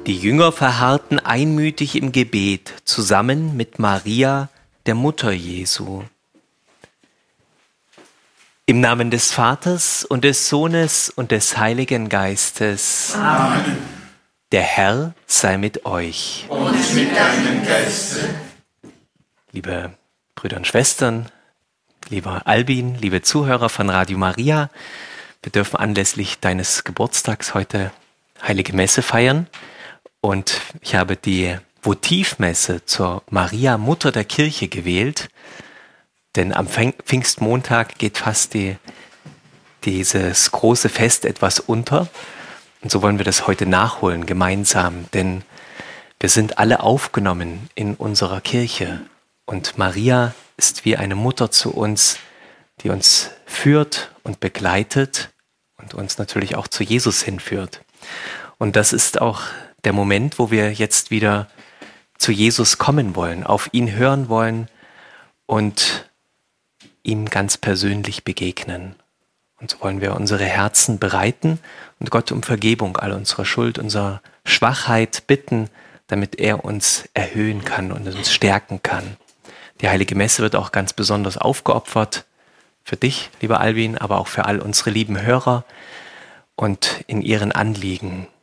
Die Jünger verharrten einmütig im Gebet zusammen mit Maria, der Mutter Jesu. Im Namen des Vaters und des Sohnes und des Heiligen Geistes. Amen. Der Herr sei mit euch. Und mit deinem Geiste. Liebe Brüder und Schwestern, lieber Albin, liebe Zuhörer von Radio Maria, wir dürfen anlässlich deines Geburtstags heute Heilige Messe feiern. Und ich habe die Votivmesse zur Maria, Mutter der Kirche, gewählt. Denn am Pfingstmontag geht fast dieses große Fest etwas unter. Und so wollen wir das heute nachholen, gemeinsam. Denn wir sind alle aufgenommen in unserer Kirche. Und Maria ist wie eine Mutter zu uns, die uns führt und begleitet und uns natürlich auch zu Jesus hinführt. Und das ist auch der Moment, wo wir jetzt wieder zu Jesus kommen wollen, auf ihn hören wollen und ihm ganz persönlich begegnen. Und so wollen wir unsere Herzen bereiten und Gott um Vergebung all unserer Schuld, unserer Schwachheit bitten, damit er uns erhöhen kann und uns stärken kann. Die Heilige Messe wird auch ganz besonders aufgeopfert für dich, lieber Albin, aber auch für all unsere lieben Hörer und in ihren Anliegen.